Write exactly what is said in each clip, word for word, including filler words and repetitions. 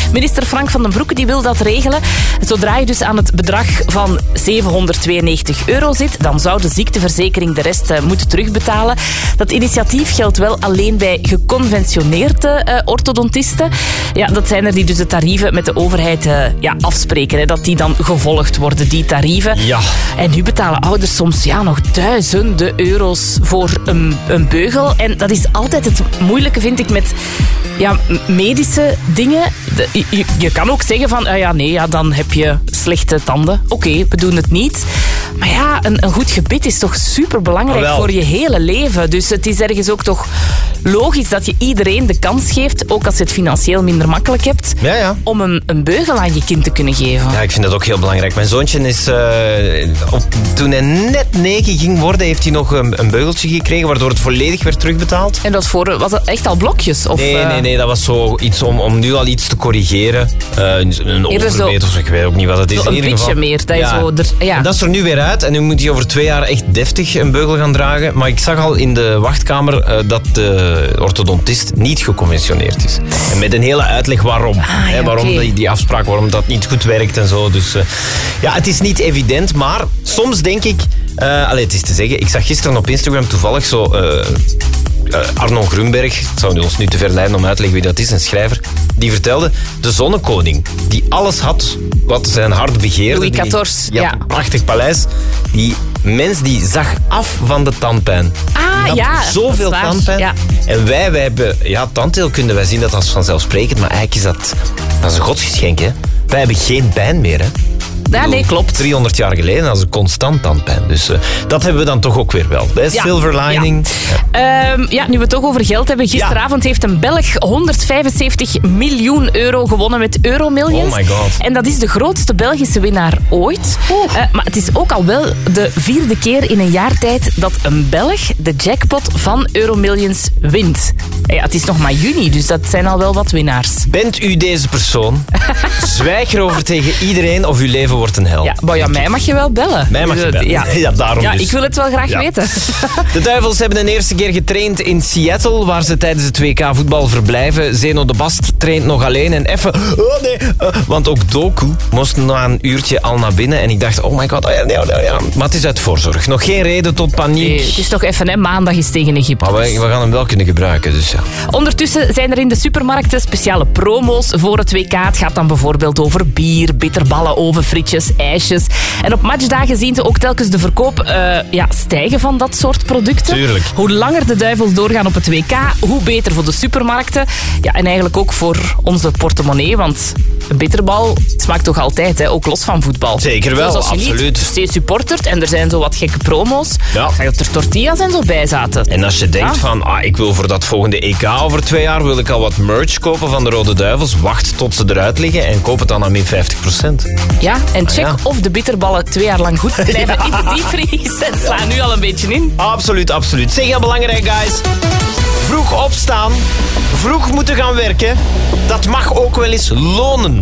Minister Frank van den Broeke die wil dat regelen. Zodra je dus aan het bedrag van zevenhonderdtweeënnegentig euro zit, dan zou de ziekteverzekering de rest uh, moeten terugbetalen. Dat initiatief geldt wel alleen bij geconventioneerde uh, orthodontisten. Ja, dat zijn er die dus de tarieven met de overheid uh, ja, afspreken. Hè, dat die dan gevolgd worden, die tarieven. Ja. En nu betalen ouders soms ja, nog duizenden euro's voor een, een beugel. En dat is altijd het moeilijke, vind ik, met ja, medische dingen. De, je, je kan ook zeggen van, ah ja, nee, ja, dan heb je slechte tanden. Oké, okay, we doen het niet. Maar ja, een, een goed gebit is toch superbelangrijk oh, voor je hele leven. Dus het is ergens ook toch logisch dat je iedereen de kans geeft, ook als je het financieel minder makkelijk hebt, ja, ja. om een, een beugel aan je kind te kunnen geven. Ja, ik vind dat ook heel belangrijk. Mijn zoontje is, uh, op, toen hij net negen ging worden, heeft hij nog een, een beugeltje gekregen, waardoor het volledig werd terugbetaald. En dat voor, was dat echt al blokjes? Of, nee, nee, nee, dat was zo iets om, om nu al iets te corrigeren. Uh, een overbeet of zo, ik weet ook niet wat het is. Zo een in ieder beetje geval. meer. Dat, ja. je zo er, ja. En dat is er nu weer uit en nu moet hij over twee jaar echt deftig een beugel gaan dragen. Maar ik zag al in de wachtkamer uh, dat de orthodontist niet geconventioneerd is. En met een hele uitleg waarom. Ah, ja, hè, waarom okay. die, die afspraak, waarom dat niet goed werkt en zo. Dus uh, ja, het is niet evident, maar soms denk ik... Uh, allez, het is te zeggen, ik zag gisteren op Instagram toevallig zo... Uh, Uh, Arno Grunberg, het zou ons nu te ver leiden om uit te leggen wie dat is, een schrijver, die vertelde, de zonnekoning, die alles had wat zijn hart begeerde. Louis veertien, die, ja. Een prachtig paleis. Die mens die zag af van de tandpijn. Ah, die ja. Zoveel tandpijn. Ja. En wij, wij hebben, ja, tandheelkunde, wij zien dat als vanzelfsprekend, maar eigenlijk is dat, dat is een godsgeschenk, hè. Wij hebben geen pijn meer, hè. Ja, nee, klopt. driehonderd jaar geleden hadden ze constant tandpijn. Dus uh, dat hebben we dan toch ook weer wel. Hè? Ja. Silver lining. Ja. Um, ja, nu we het toch over geld hebben. Gisteravond ja. heeft een Belg honderdvijfenzeventig miljoen euro gewonnen met Euromillions. Oh my god. En dat is de grootste Belgische winnaar ooit. Uh, maar het is ook al wel de vierde keer in een jaar tijd dat een Belg de jackpot van Euromillions wint. Ja, het is nog maar juni, dus dat zijn al wel wat winnaars. Bent u deze persoon? Zwijg erover tegen iedereen of uw leven wordt een hel. Ja, maar ja, mij mag je wel bellen. Mij mag je bellen. Ja, ja daarom ja dus. Ik wil het wel graag ja. weten. De Duivels hebben een eerste keer getraind in Seattle, waar ze tijdens het W K voetbal verblijven. Zeno de Bast traint nog alleen en even... Oh nee, uh, want ook Doku moest na een uurtje al naar binnen. En ik dacht, oh my god, oh ja, nee, oh ja. Maar het is uit voorzorg. Nog geen reden tot paniek. Nee, het is nog even, hè. Maandag is tegen Egypte. Maar we, we gaan hem wel kunnen gebruiken, dus ja. Ondertussen zijn er in de supermarkten speciale promo's voor het W K. Het gaat dan bijvoorbeeld over bier, bitterballen, ovenfrietjes, ijsjes. En op matchdagen zien ze ook telkens de verkoop uh, ja, stijgen van dat soort producten. Tuurlijk. Hoe langer de Duivels doorgaan op het W K, hoe beter voor de supermarkten. Ja, en eigenlijk ook voor onze portemonnee, want een bitterbal smaakt toch altijd, hè? Ook los van voetbal. Zeker wel, Zoals als je absoluut. niet steeds supportert en er zijn zo wat gekke promo's, ja. zag dat er tortillas en zo bij zaten. En als je denkt ja. van, ah, ik wil voor dat volgende E K over twee jaar, wil ik al wat merch kopen van de Rode Duivels, wacht tot ze eruit liggen en koop het dan aan min vijftig procent. Ja, en check Ah, ja. of de bitterballen twee jaar lang goed blijven ja. in de diepvries. En sla nu al een beetje in. Absoluut, absoluut. Zeg, heel belangrijk, guys. Vroeg opstaan, vroeg moeten gaan werken, dat mag ook wel eens lonen.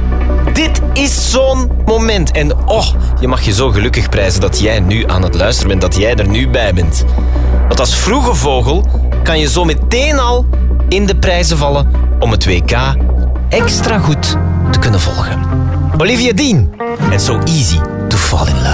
Dit is zo'n moment. En oh, je mag je zo gelukkig prijzen dat jij nu aan het luisteren bent, dat jij er nu bij bent. Want als vroege vogel kan je zo meteen al in de prijzen vallen om het W K extra goed te kunnen volgen. Olivia Dean en So Easy to Fall in Love.